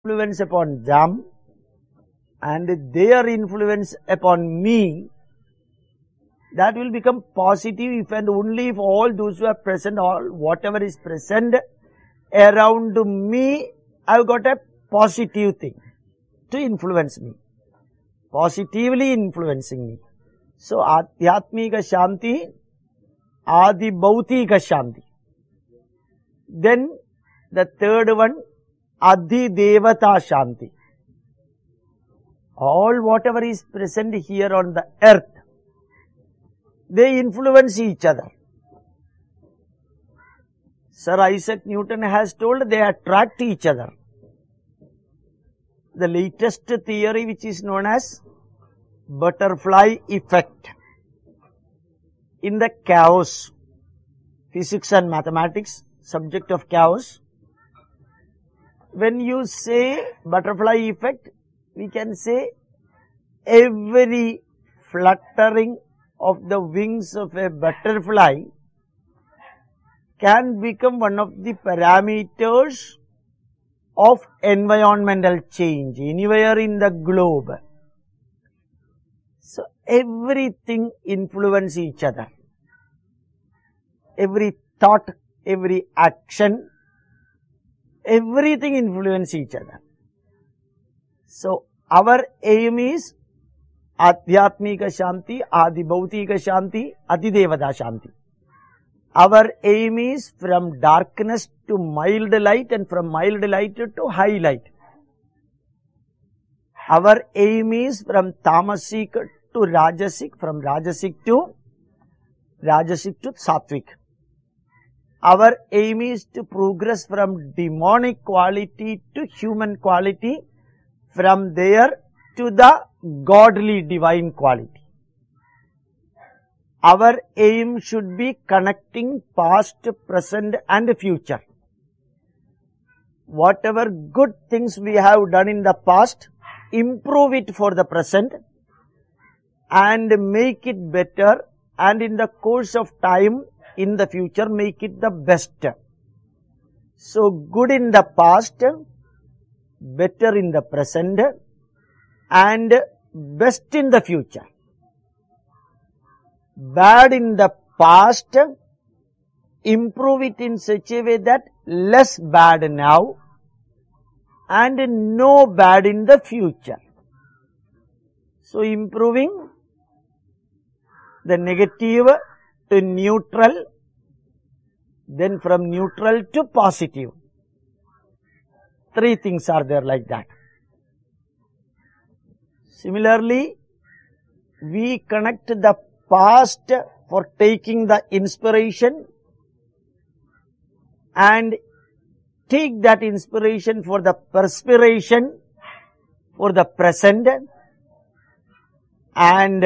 influence upon them and their influence upon me, that will become positive if and only if all those who are present, all whatever is present around me, I've got a positive thing to influence me, positively influencing me. So, Adhyatmika Shanti, Adi Bhautika Shanti. Then the third one, Adi Devata Shanti. All whatever is present here on the earth, they influence each other. Sir Isaac Newton has told they attract each other. The latest theory, which is known as butterfly effect, in the chaos, physics and mathematics, subject of chaos. When you say butterfly effect, we can say every fluttering of the wings of a butterfly can become one of the parameters of environmental change anywhere in the globe. So, everything influences each other. Every thought, every action, everything influences each other. So, our aim is Adhyatmika Shanti, Adi Bhautika Shanti, Adi Devata Shanti. Our aim is from darkness to mild light and from mild light to high light. Our aim is from tamasic to rajasic, from rajasic to sattvic. Our aim is to progress from demonic quality to human quality, from there to the godly divine quality. Our aim should be connecting past, present and future. Whatever good things we have done in the past, improve it for the present and make it better, and in the course of time in the future make it the best. So, good in the past, better in the present and best in the future. Bad in the past, improve it in such a way that less bad now and no bad in the future. So, improving the negative to neutral, then from neutral to positive. Three things are there like that. Similarly, we connect the past for taking the inspiration and take that inspiration for the perspiration for the present and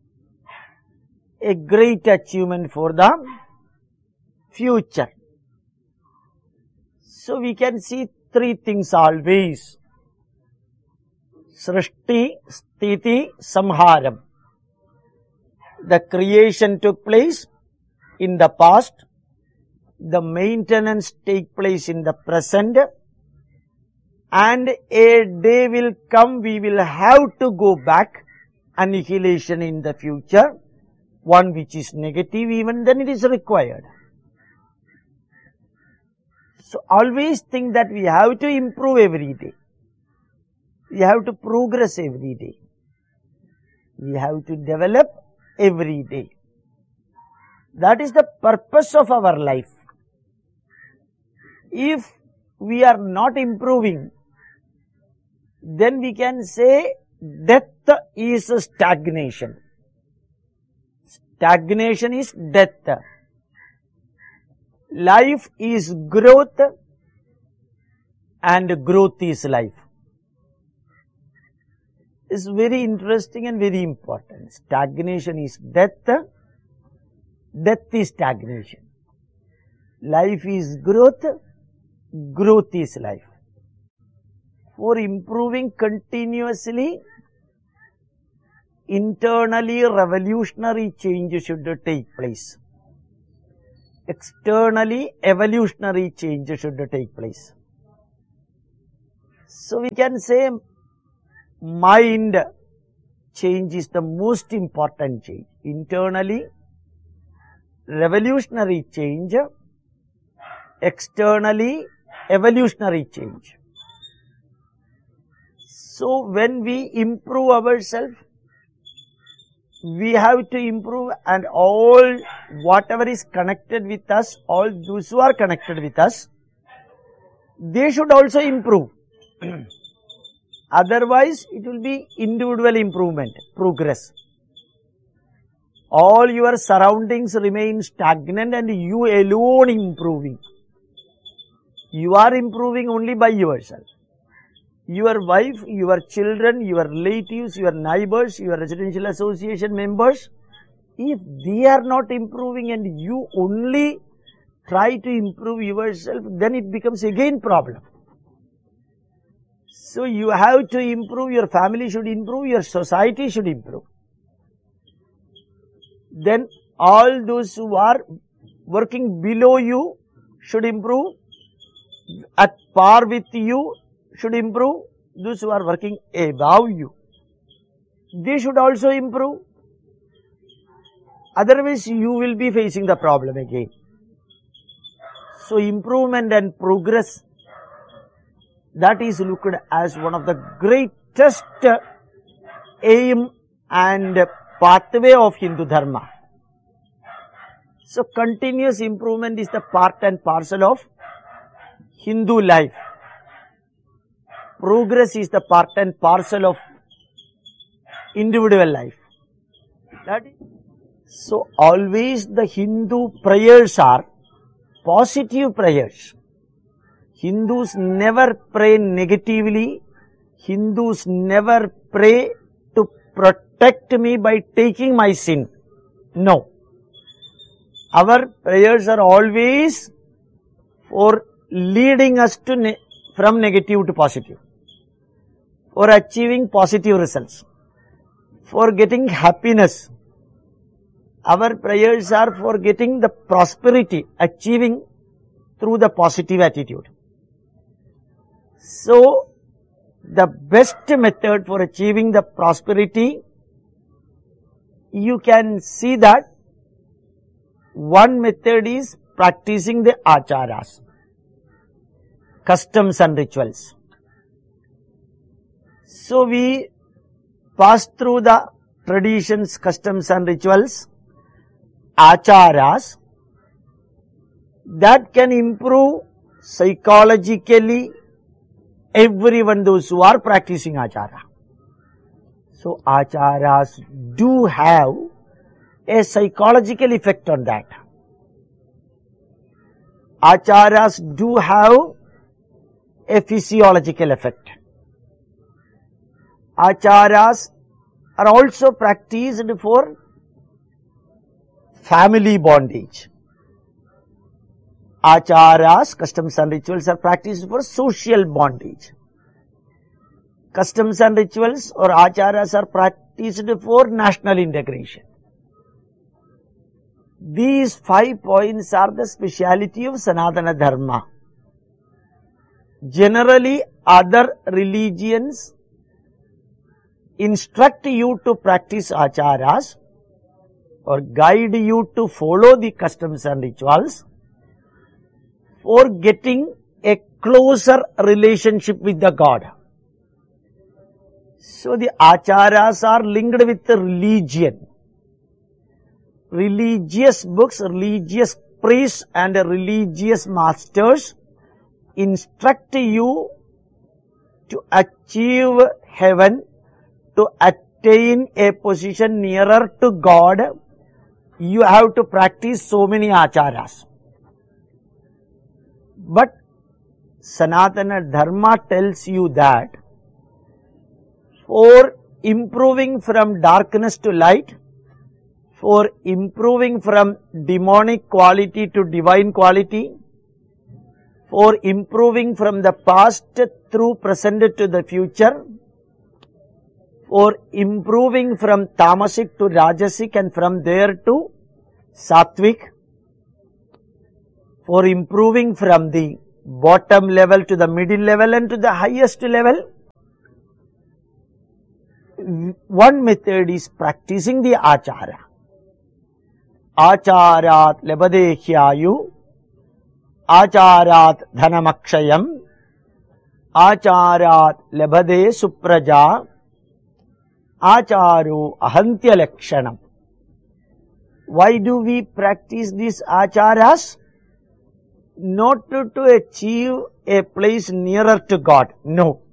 a great achievement for the future. So, we can see three things always: Srishti, Sthiti, Samharam. The creation took place in the past, the maintenance take place in the present, and a day will come we will have to go back, annihilation in the future, one which is negative, even then it is required. So, always think that we have to improve every day. We have to progress every day. We have to develop every day. That is the purpose of our life. If we are not improving, then we can say death is stagnation. Stagnation is death. Life is growth and growth is life. It's very interesting and very important. Stagnation is death, death is stagnation. Life is growth, growth is life. For improving continuously, internally revolutionary change should take place. Externally evolutionary change should take place. So we can say mind change is the most important change. Internally, revolutionary change. Externally, evolutionary change. So when we improve ourselves, we have to improve, and all whatever is connected with us, all those who are connected with us, they should also improve. Otherwise, it will be individual improvement, progress. All your surroundings remain stagnant and you alone improving. You are improving only by yourself. Your wife, your children, your relatives, your neighbors, your residential association members, if they are not improving and you only try to improve yourself, then it becomes again problem. So you have to improve, your family should improve, your society should improve. Then all those who are working below you should improve, at par with you should improve, those who are working above you, they should also improve. Otherwise you will be facing the problem again. So improvement and progress, that is looked as one of the greatest aim and pathway of Hindu Dharma. So continuous improvement is the part and parcel of Hindu life. Progress is the part and parcel of individual life. So always the Hindu prayers are positive prayers. Hindus never pray negatively. Hindus never pray to protect me by taking my sin. No. Our prayers are always for leading us to from negative to positive, for achieving positive results, for getting happiness. Our prayers are for getting the prosperity, achieving through the positive attitude. So, the best method for achieving the prosperity, you can see that one method is practicing the acharas, customs and rituals. So we pass through the traditions, customs and rituals, acharas, that can improve psychologically everyone, those who are practicing achara. So acharas do have a psychological effect on that. Acharas do have a physiological effect. Acharas are also practiced for family bondage. Acharas, customs and rituals are practiced for social bondage. Customs and rituals or acharas are practiced for national integration. These 5 points are the speciality of Sanatana Dharma. Generally, other religions instruct you to practice acharas or guide you to follow the customs and rituals for getting a closer relationship with the God. So the acharas are linked with the religion. Religious books, religious priests and religious masters instruct you to achieve heaven, to attain a position nearer to God. You have to practice so many acharas. But Sanatana Dharma tells you that for improving from darkness to light, for improving from demonic quality to divine quality, for improving from the past through present to the future, for improving from tamasic to rajasic and from there to sattvic, for improving from the bottom level to the middle level and to the highest level. One method is practicing the achara. Acharat labade hyayu, acharat dhanamakshayam, acharat labade supraja, acharo ahantya lakshanam. Why do we practice these acharas? Not to achieve a place nearer to God, no.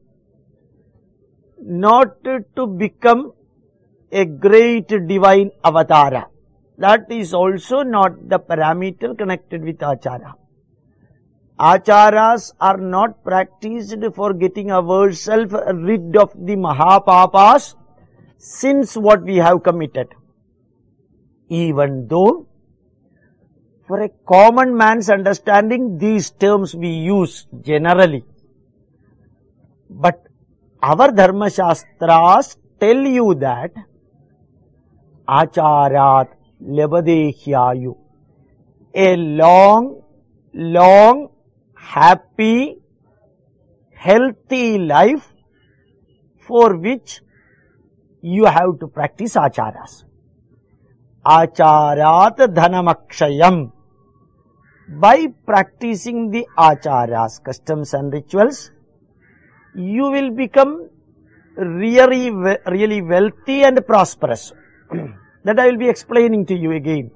Not to become a great divine avatara. That is also not the parameter connected with achara. Acharas are not practiced for getting ourselves rid of the mahapapas, sins what we have committed. Even though for a common man's understanding, these terms we use generally. But our Dharma Shastras tell you that acharat labade hyayu, a long, happy, healthy life for which you have to practice acharas. Acharat dhanamakshayam. By practicing the acharas, customs and rituals, you will become really wealthy and prosperous. That I will be explaining to you again.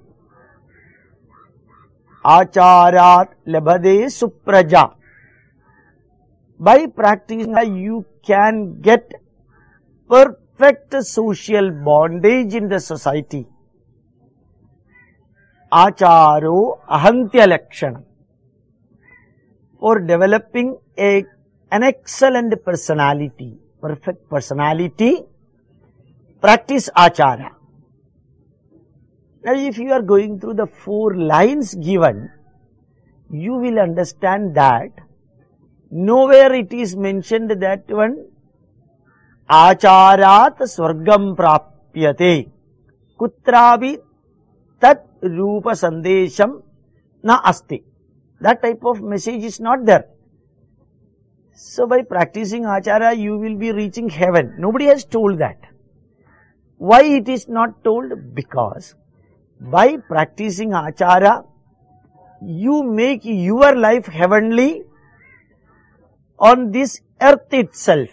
Acharat labade supraja. By practicing, you can get perfect social bondage in the society. Acharo ahantya lakshanam. For developing an excellent personality, perfect personality, practice achara. Now if you are going through the 4 lines given, you will understand that nowhere it is mentioned that one acharat swargam prapyate kutrabi tat rupa sandesham na asti. That type of message is not there. So by practicing achara, you will be reaching heaven. Nobody has told that. Why it is not told? Because by practicing achara, you make your life heavenly on this earth itself.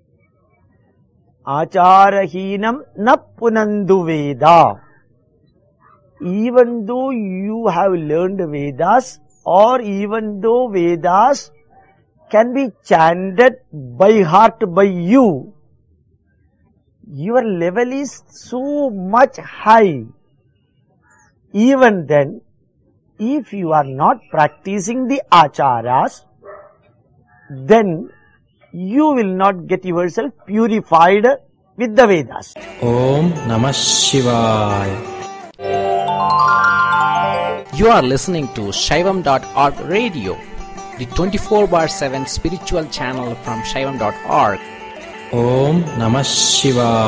Acharahinam na punandu veda. Even though you have learned Vedas, or even though Vedas can be chanted by heart by you, your level is so much high. Even then, if you are not practicing the acharas, then you will not get yourself purified with the Vedas. Om Namah Shivaya. You are listening to Shaivam.org radio, the 24/7 spiritual channel from Shaivam.org. Om Namah Shivaya.